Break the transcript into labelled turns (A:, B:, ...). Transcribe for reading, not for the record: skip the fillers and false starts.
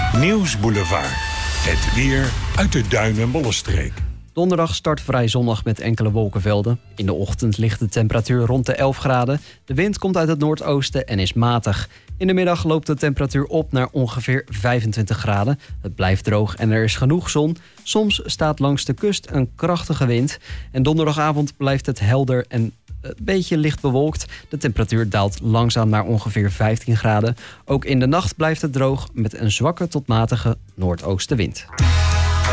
A: Nieuwsboulevard. Het weer uit de Duin- en Bollenstreek.
B: Donderdag start vrij zonnig met enkele wolkenvelden. In de ochtend ligt de temperatuur rond de 11 graden. De wind komt uit het noordoosten en is matig. In de middag loopt de temperatuur op naar ongeveer 25 graden. Het blijft droog en er is genoeg zon. Soms staat langs de kust een krachtige wind. En donderdagavond blijft het helder en een beetje licht bewolkt. De temperatuur daalt langzaam naar ongeveer 15 graden. Ook in de nacht blijft het droog met een zwakke tot matige noordoostenwind.